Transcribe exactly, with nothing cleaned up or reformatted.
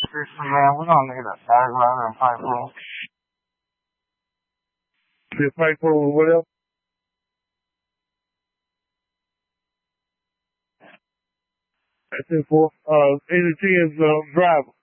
Seriously, man, we don't need a bag ladder and pipe roll. The pipe roll, what else? That's it for, uh, eighty ten, uh, driver.